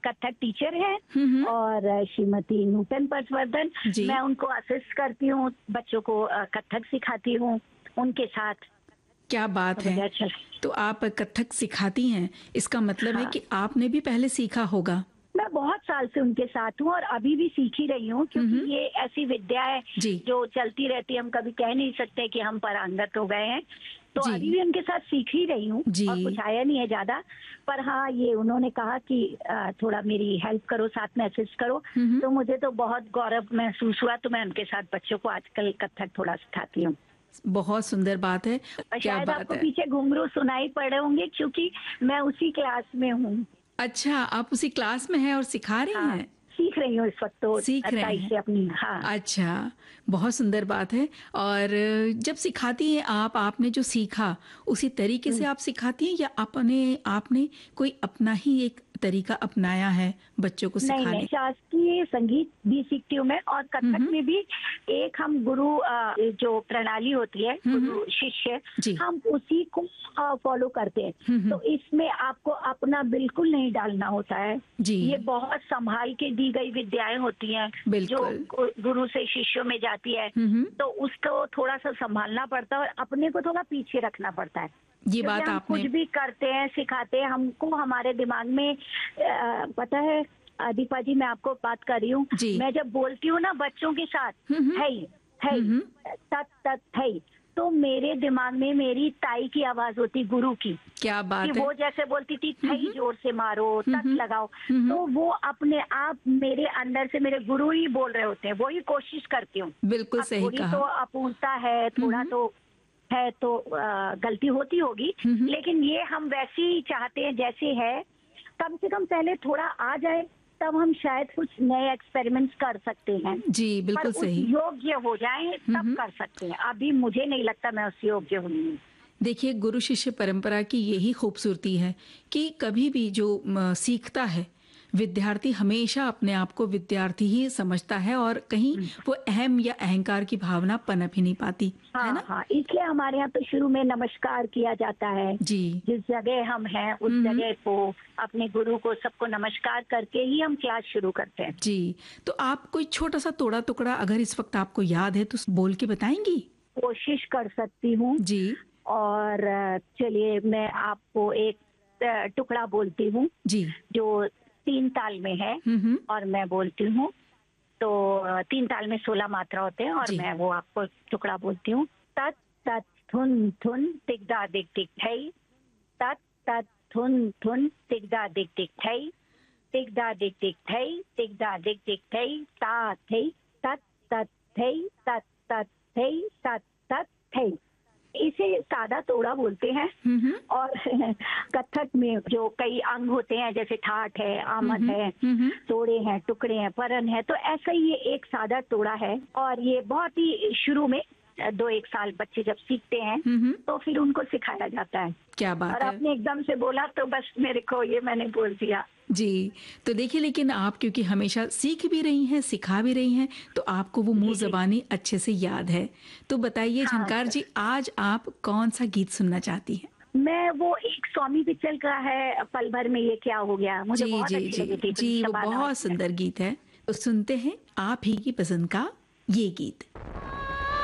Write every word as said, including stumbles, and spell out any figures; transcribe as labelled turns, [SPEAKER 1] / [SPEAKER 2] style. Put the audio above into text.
[SPEAKER 1] Kathak teacher हैं
[SPEAKER 2] हम्म,
[SPEAKER 1] और श्रीमती नूतन पटवर्धन।
[SPEAKER 2] जी।
[SPEAKER 1] मैं उनको असिस्ट करती हूँ, बच्चों को अ, कथक सिखाती हूँ उनके साथ।
[SPEAKER 2] क्या बात
[SPEAKER 1] तो मुझे
[SPEAKER 2] है।
[SPEAKER 1] अच्छा
[SPEAKER 2] तो आप कथक सिखाती हैं, इसका मतलब है
[SPEAKER 1] हाँ,
[SPEAKER 2] कि आपने भी पहले सीखा होगा।
[SPEAKER 1] मैं बहुत साल से उनके साथ हूँ और अभी भी सीख ही रही हूँ, क्योंकि
[SPEAKER 2] हम्म,
[SPEAKER 1] ये ऐसी विद्या है
[SPEAKER 2] जी
[SPEAKER 1] जो चलती रहती है। हम कभी कह नहीं सकते कि हम पारंगत हो गए हैं। तो
[SPEAKER 2] जी
[SPEAKER 1] अभी भी उनके साथ सीख ही रही हूँ
[SPEAKER 2] जी।
[SPEAKER 1] और कुछ आया नहीं है ज्यादा। पर हाँ, ये उन्होंने कहा कि अ, थोड़ा मेरी हेल्प करो, साथ में असिस्ट करो।
[SPEAKER 2] हम्म,
[SPEAKER 1] तो मुझे तो बहुत गौरव महसूस हुआ, तो मैं उनके साथ बच्चों को आजकल कथक थोड़ा सिखाती हूँ।
[SPEAKER 2] बहुत सुंदर बात है।
[SPEAKER 1] और
[SPEAKER 2] क्या
[SPEAKER 1] शायद
[SPEAKER 2] बात
[SPEAKER 1] आपको
[SPEAKER 2] है।
[SPEAKER 1] पीछे घुंघरू सुनाई पड़े होंगे, क्योंकि मैं उसी क्लास में हूँ।
[SPEAKER 2] अच्छा, आप उसी क्लास में हैं और सिखा रही
[SPEAKER 1] हाँ,
[SPEAKER 2] हैं।
[SPEAKER 1] सीख रही हूँ इस वक्त तो
[SPEAKER 2] सीख रहे
[SPEAKER 1] अट्ठाईस
[SPEAKER 2] हैं।
[SPEAKER 1] से अपनी। हाँ
[SPEAKER 2] अच्छा, बहुत सुंदर बात है। और जब सिखाती हैं आप, आपने जो सीखा उसी तरीके से आप सिखाती हैं या अपने आपने कोई अपना ही एक तरीका अपनाया है बच्चों को
[SPEAKER 1] नहीं नहीं,
[SPEAKER 2] सिखाने?
[SPEAKER 1] शास्त्रीय संगीत भी सीखती हूँ मैं, और
[SPEAKER 2] हम्म,
[SPEAKER 1] कथक में भी एक हम गुरु अ, जो प्रणाली होती है,
[SPEAKER 2] हम्म,
[SPEAKER 1] गुरु शिष्य,
[SPEAKER 2] जी
[SPEAKER 1] हम उसी को फॉलो करते हैं।
[SPEAKER 2] हम्म,
[SPEAKER 1] तो इसमें आपको अपना बिल्कुल नहीं डालना होता है।
[SPEAKER 2] जी
[SPEAKER 1] ये बहुत संभाल के दी गई विद्याएं होती हैं जो
[SPEAKER 2] बिल्कुल।
[SPEAKER 1] गु- गुरु से शिष्यों में जाती है।
[SPEAKER 2] हम्म,
[SPEAKER 1] तो उसको थोड़ा सा संभालना पड़ता है और अपने को थोड़ा पीछे रखना पड़ता है,
[SPEAKER 2] ये
[SPEAKER 1] क्योंकि
[SPEAKER 2] बात
[SPEAKER 1] हम कुछ
[SPEAKER 2] आपने
[SPEAKER 1] भी करते हैं, सिखाते हैं, हमको हमारे दिमाग में अ, पता है। अ, दीपा जी, मैं आपको बात कर रही हूँ,
[SPEAKER 2] जी
[SPEAKER 1] मैं जब बोलती हूँ ना बच्चों के साथ,
[SPEAKER 2] हम्म,
[SPEAKER 1] है है
[SPEAKER 2] हम्म,
[SPEAKER 1] तत तत है, तो मेरे दिमाग में मेरी ताई की आवाज होती, गुरु की,
[SPEAKER 2] क्या
[SPEAKER 1] कि
[SPEAKER 2] बात है।
[SPEAKER 1] वो जैसे बोलती थी, थई जोर से मारो, तत
[SPEAKER 2] हम्म,
[SPEAKER 1] लगाओ।
[SPEAKER 2] हम्म,
[SPEAKER 1] तो वो अपने आप मेरे अंदर से मेरे गुरु ही बोल रहे होते हैं, वो ही कोशिश करती हूँ।
[SPEAKER 2] बिल्कुल
[SPEAKER 1] अब
[SPEAKER 2] सही
[SPEAKER 1] थोड़ी तो
[SPEAKER 2] कहा।
[SPEAKER 1] अपूर्णता है, थोड़ा
[SPEAKER 2] हम्म,
[SPEAKER 1] तो है, तो अ, गलती होती होगी,
[SPEAKER 2] हम्म,
[SPEAKER 1] लेकिन ये हम वैसे ही चाहते हैं जैसे है। कम से कम पहले थोड़ा आ जाए, तब हम शायद कुछ नए एक्सपेरिमेंट्स कर सकते हैं।
[SPEAKER 2] जी
[SPEAKER 1] पर
[SPEAKER 2] बिल्कुल
[SPEAKER 1] उस
[SPEAKER 2] सही।
[SPEAKER 1] योग्य हो जाए तब
[SPEAKER 2] हम्म,
[SPEAKER 1] कर सकते हैं। अभी मुझे नहीं लगता मैं उस योग्य हूँ।
[SPEAKER 2] देखिए, गुरु शिष्य परंपरा की यही खूबसूरती है कि कभी भी जो म, सीखता है विद्यार्थी हमेशा अपने आप को विद्यार्थी ही समझता है और कहीं वो अहम या अहंकार की भावना पनप ही नहीं पाती, है
[SPEAKER 1] हाँ
[SPEAKER 2] ना?
[SPEAKER 1] हाँ, इसलिए हमारे यहाँ तो शुरू में नमस्कार किया जाता है।
[SPEAKER 2] जी
[SPEAKER 1] जिस जगह हम हैं उस
[SPEAKER 2] हम्म,
[SPEAKER 1] जगह को, अपने गुरु को, सबको नमस्कार करके ही हम क्लास शुरू करते हैं।
[SPEAKER 2] जी। तो आप कोई छोटा सा तोड़ा टुकड़ा अगर इस वक्त आपको याद है तो बोल के बताएंगी?
[SPEAKER 1] कोशिश कर सकती हूँ।
[SPEAKER 2] जी
[SPEAKER 1] और अ, चलिए, मैं आपको एक अ, टुकड़ा बोलती हूँ
[SPEAKER 2] जी
[SPEAKER 1] जो तीन ताल में है,
[SPEAKER 2] हम्म,
[SPEAKER 1] और मैं बोलती हूँ। तो अ, तीन ताल में सोलह मात्रा होते हैं, और
[SPEAKER 2] जी
[SPEAKER 1] मैं वो आपको टुकड़ा बोलती हूँ। तत तत थुन थुन तिगदा दिग दिग थई, तत तत थुन थुन तिगदा दिग दिग थई, तिगदा दिग दिग थई, तिगदा दिग दिग थई, ता थई, तत तत थई, तत तत थई, तत तत थई। इसे सादा तोड़ा बोलते हैं।
[SPEAKER 2] हम्म,
[SPEAKER 1] और कथक में जो कई अंग होते हैं, जैसे ठाठ है, आमद
[SPEAKER 2] हम्म,
[SPEAKER 1] है,
[SPEAKER 2] हम्म,
[SPEAKER 1] तोड़े हैं, टुकड़े हैं, परन है, तो ऐसा ही ये एक सादा तोड़ा है। और ये बहुत ही शुरू में दो एक साल बच्चे जब सीखते हैं,
[SPEAKER 2] हम्म,
[SPEAKER 1] तो फिर उनको सिखाया जाता है।
[SPEAKER 2] क्या
[SPEAKER 1] और
[SPEAKER 2] बात है।
[SPEAKER 1] आपने एकदम से बोला तो बस मेरे को ये मैंने बोल दिया।
[SPEAKER 2] जी, तो देखिए, लेकिन आप क्योंकि हमेशा सीख भी रही हैं, सिखा भी रही हैं, तो आपको वो मुँह
[SPEAKER 1] जी जी।
[SPEAKER 2] ज़बानी अच्छे से याद है। तो बताइए
[SPEAKER 1] हाँ
[SPEAKER 2] झंकार
[SPEAKER 1] सर,
[SPEAKER 2] जी, आज आप कौन-सा गीत सुनना चाहती हैं?
[SPEAKER 1] मैं वो एक स्वामी पिक्चर का है, पल भर में ये क्या हो गया, मुझे
[SPEAKER 2] जी,
[SPEAKER 1] बहुत
[SPEAKER 2] जी,
[SPEAKER 1] अच्छी लगी
[SPEAKER 2] जी।
[SPEAKER 1] थी फिल्म,
[SPEAKER 2] जी, वो
[SPEAKER 1] शबाना
[SPEAKER 2] बहुत
[SPEAKER 1] आजमी।
[SPEAKER 2] सुंदर गीत है। तो सुनते हैं आप ही की पसंद का ये गीत।